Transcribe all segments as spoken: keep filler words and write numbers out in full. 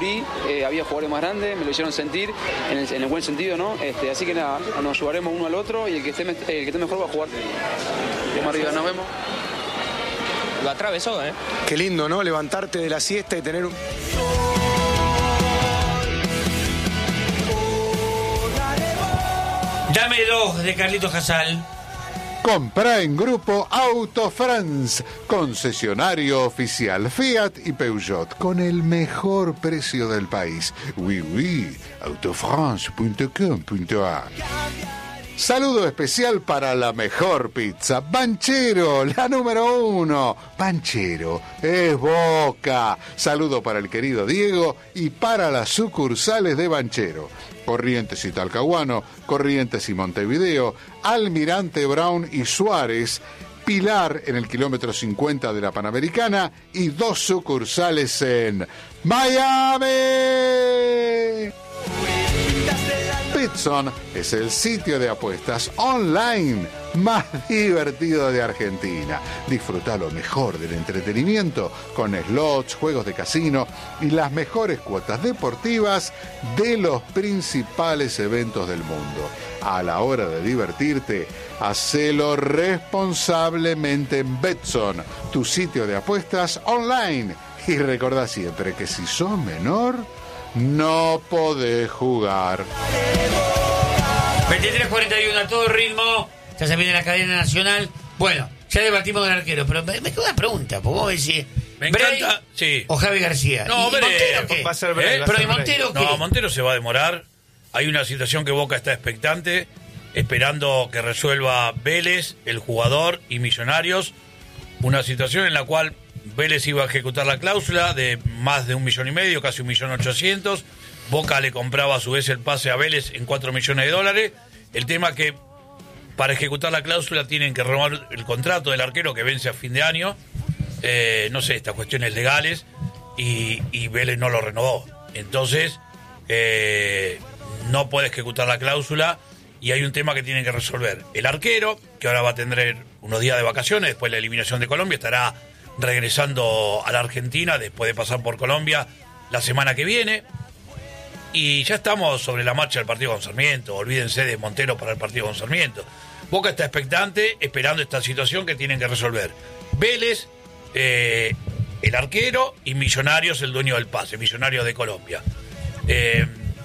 gurí, eh, había jugadores más grandes, me lo hicieron sentir, en el, en el buen sentido, ¿no? Este, así que nada, nos ayudaremos uno al otro y el que esté, el que esté mejor va a jugar. Vamos arriba, nos vemos. Lo atravesó, ¿eh? Qué lindo, ¿no? Levantarte de la siesta y tener un... Dame dos de Carlitos Casal. Compra en Grupo Auto France, concesionario oficial Fiat y Peugeot, con el mejor precio del país. Oui, oui, autofrance punto com punto a. Saludo especial para la mejor pizza, Banchero, la número uno. Banchero es Boca. Saludo para el querido Diego y para las sucursales de Banchero. Corrientes y Talcahuano, Corrientes y Montevideo, Almirante Brown y Suárez, Pilar en el kilómetro cincuenta de la Panamericana y dos sucursales en Miami. Betson es el sitio de apuestas online más divertido de Argentina. Disfruta lo mejor del entretenimiento con slots, juegos de casino y las mejores cuotas deportivas de los principales eventos del mundo. A la hora de divertirte, hacelo responsablemente en Betson, tu sitio de apuestas online. Y recordá siempre que si sos menor, no podés jugar. veintitrés cuarenta y uno a todo ritmo. Ya se viene la cadena nacional. Bueno, ya debatimos del arquero, pero me, me queda una pregunta, porque vos decís, me Bray encanta, sí. o Javi García. No, ¿Y Bray, Montero qué? Va a ser Bray, ¿Eh? va a Pero ser ¿y Bray. Montero qué? No, Montero se va a demorar. Hay una situación que Boca está expectante, esperando que resuelva Vélez, el jugador y Millonarios. Una situación en la cual Vélez iba a ejecutar la cláusula de más de un millón y medio, casi un millón ochocientos. Boca le compraba a su vez el pase a Vélez en cuatro millones de dólares. El tema que para ejecutar la cláusula tienen que renovar el contrato del arquero que vence a fin de año. Eh, no sé, estas cuestiones legales. Y, y Vélez no lo renovó. Entonces, eh, no puede ejecutar la cláusula. Y hay un tema que tienen que resolver. El arquero, que ahora va a tener unos días de vacaciones después de la eliminación de Colombia, estará regresando a la Argentina después de pasar por Colombia la semana que viene. Y ya estamos sobre la marcha del partido con Sarmiento. Olvídense de Montero para el partido con Sarmiento. Boca está expectante, esperando esta situación que tienen que resolver. Vélez, eh, el arquero, y Millonarios, el dueño del pase, Millonarios de Colombia. Eh,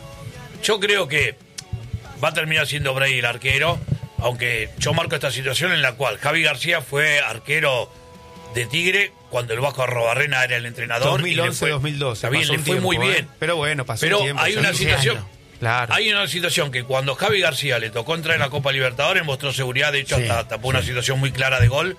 yo creo que va a terminar siendo Bray el arquero, aunque yo marco esta situación en la cual Javi García fue arquero de Tigre cuando el Vasco Arrobarrena era el entrenador. dos mil once, dos mil doce. Está bien, le fue muy bien. ¿eh? Pero bueno, pasó Pero un tiempo. hay una situación. Años. Claro. Hay una situación que cuando Javi García le tocó entrar en la Copa Libertadores mostró seguridad, de hecho sí, hasta tapó sí. una situación muy clara de gol.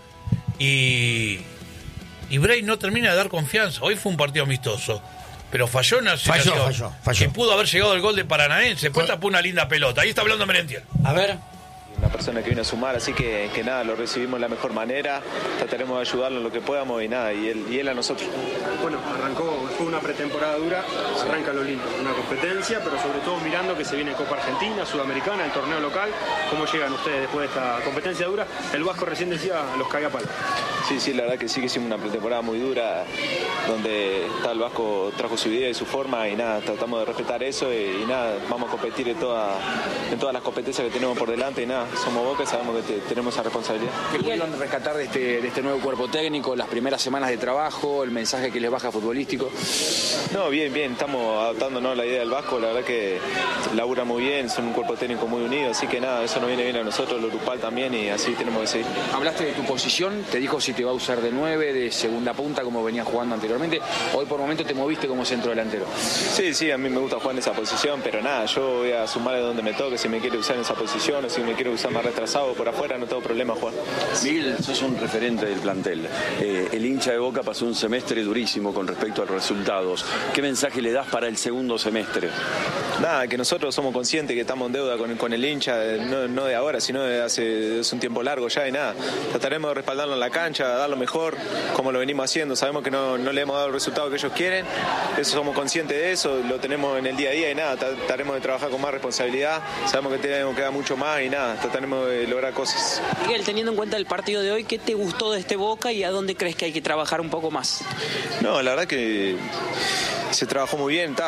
Y, y Bray no termina de dar confianza. Hoy fue un partido amistoso, pero falló en una situación falló, falló, falló. que pudo haber llegado el gol de Paranaense. Después tapó una linda pelota. Ahí está hablando Merentiel. A ver. Una persona que viene a sumar, así que, que nada, lo recibimos de la mejor manera, trataremos de ayudarlo en lo que podamos y nada, y él, y él a nosotros. Bueno, arrancó, fue una pretemporada dura, arranca lo lindo, una competencia, pero sobre todo mirando que se viene Copa Argentina, Sudamericana, el torneo local. ¿Cómo llegan ustedes después de esta competencia dura? El Vasco recién decía, los caga palo. Sí, sí, la verdad que sí que hicimos una pretemporada muy dura, donde está el Vasco trajo su idea y su forma y nada, tratamos de respetar eso y, y nada, vamos a competir en, toda, en todas las competencias que tenemos por delante y nada, somos Boca y sabemos que te, tenemos esa responsabilidad. ¿Qué pudieron rescatar de este, de este nuevo cuerpo técnico, las primeras semanas de trabajo, el mensaje que les baja futbolístico? No, bien, bien, estamos adaptándonos a la idea del Vasco, la verdad que labura muy bien, son un cuerpo técnico muy unido, así que nada, eso nos viene bien a nosotros, lo grupal también y así tenemos que seguir. Hablaste de tu posición, te dijo si te va a usar de nueve, de segunda punta como venía jugando anteriormente, hoy por momento te moviste como centro delantero. Sí, sí, a mí me gusta jugar en esa posición, pero nada, yo voy a sumarle donde me toque, si me quiere usar en esa posición o si me quiere usar más retrasado por afuera, no tengo problema jugar. Miguel, sos un referente del plantel. Eh, el hincha de Boca pasó un semestre durísimo con respecto a los resultados. ¿Qué mensaje le das para el segundo semestre? Nada, que nosotros somos conscientes que estamos en deuda con, con el hincha, no, no de ahora, sino de hace, hace un tiempo largo ya y nada. Trataremos de respaldarlo en la cancha, dar lo mejor, como lo venimos haciendo. Sabemos que no, no le hemos dado el resultado que ellos quieren, eso somos conscientes de eso, lo tenemos en el día a día y nada, trataremos de trabajar con más responsabilidad, sabemos que tenemos que dar mucho más y nada, trataremos de lograr cosas. Miguel, teniendo en cuenta el partido de hoy, ¿qué te gustó de este Boca y a dónde crees que hay que trabajar un poco más? No, la verdad que se trabajó muy bien.